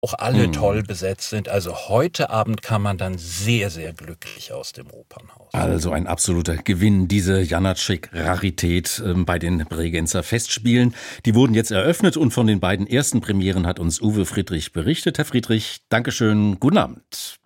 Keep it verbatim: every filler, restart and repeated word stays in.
auch alle Hm. toll besetzt sind. Also heute Abend kann man dann sehr, sehr glücklich aus dem Opernhaus. Also ein absoluter Gewinn, diese Janáček-Rarität ähm, bei den Bregenzer Festspielen. Die wurden jetzt eröffnet und von den beiden ersten Premieren hat uns Uwe Friedrich berichtet. Herr Friedrich, Dankeschön, guten Abend.